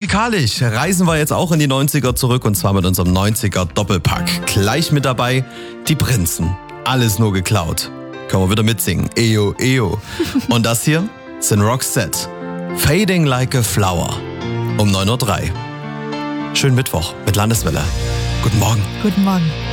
Musikalisch reisen wir jetzt auch in die 90er zurück und zwar mit unserem 90er Doppelpack. Gleich mit dabei die Prinzen. Alles nur geklaut. Können wir wieder mitsingen. Eyo, eyo. Und das hier sind Roxette. Fading Like a Flower. Um 9.03 Uhr. Schönen Mittwoch mit Landeswelle. Guten Morgen. Guten Morgen.